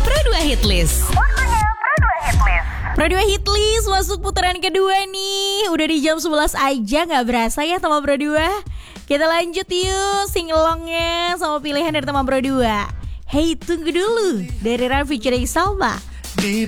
Pro 2 Hitlist. Pro 2 Hitlist masuk putaran kedua nih. Udah di jam 11 aja, gak berasa ya sama Pro 2. Kita lanjut yuk singelongnya sama pilihan dari teman Pro 2. Hey, tunggu dulu dari Run featuring Salma.